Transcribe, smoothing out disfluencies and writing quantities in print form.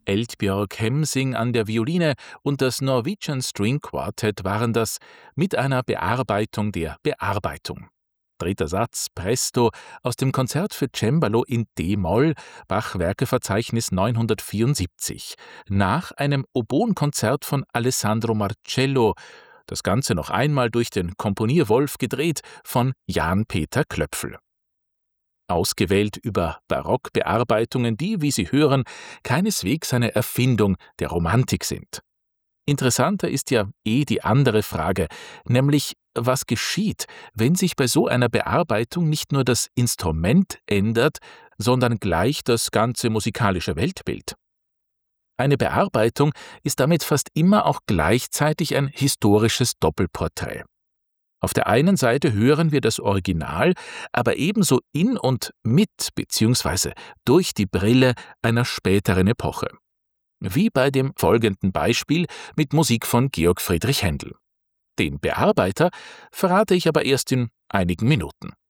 Eldbjørg Hemsing an der Violine und das Norwegian String Quartet waren das, mit einer Bearbeitung der Bearbeitung. 3. Satz Presto aus dem Konzert für Cembalo in d-Moll, Bach-Werkeverzeichnis 974, nach einem Oboenkonzert von Alessandro Marcello, das Ganze noch einmal durch den Komponierwolf gedreht von Jan-Peter Klöpfel. Ausgewählt über Barockbearbeitungen, die, wie Sie hören, keineswegs eine Erfindung der Romantik sind. Interessanter ist ja die andere Frage, nämlich was geschieht, wenn sich bei so einer Bearbeitung nicht nur das Instrument ändert, sondern gleich das ganze musikalische Weltbild. Eine Bearbeitung ist damit fast immer auch gleichzeitig ein historisches Doppelporträt. Auf der einen Seite hören wir das Original, aber ebenso in und mit bzw. durch die Brille einer späteren Epoche. Wie bei dem folgenden Beispiel mit Musik von Georg Friedrich Händel. Den Bearbeiter verrate ich aber erst in einigen Minuten.